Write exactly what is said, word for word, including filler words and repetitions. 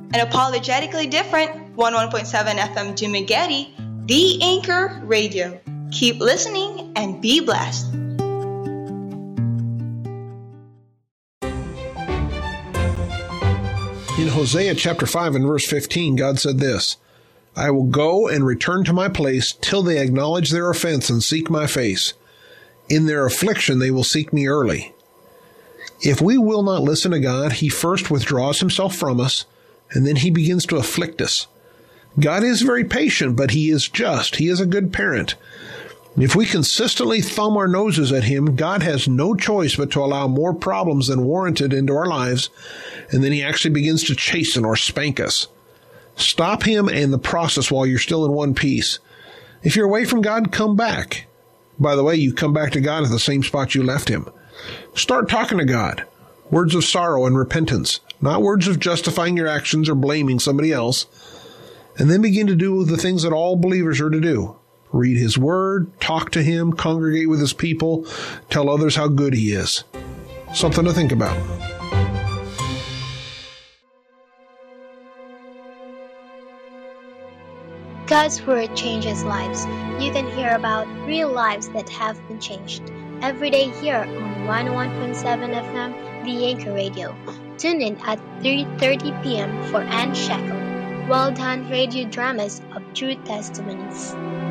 and apologetically different one oh one point seven F M Dumaguete, the Anchor Radio. Keep listening and be blessed. In Hosea chapter five and verse fifteen, God said this, I will go and return to my place till they acknowledge their offense and seek my face. In their affliction they will seek me early. If we will not listen to God, He first withdraws Himself from us, and then He begins to afflict us. God is very patient, but He is just. He is a good parent. If we consistently thumb our noses at Him, God has no choice but to allow more problems than warranted into our lives, and then He actually begins to chasten or spank us. Stop Him and the process while you're still in one piece. If you're away from God, come back. By the way, you come back to God at the same spot you left Him. Start talking to God. Words of sorrow and repentance, not words of justifying your actions or blaming somebody else. And then begin to do the things that all believers are to do. Read His Word, talk to Him, congregate with His people, tell others how good He is. Something to think about. God's Word changes lives. You can hear about real lives that have been changed every day here on one oh one point seven F M, The Anchor Radio. Tune in at three thirty p.m. for Anne Shackle. Well done radio dramas of true testimonies.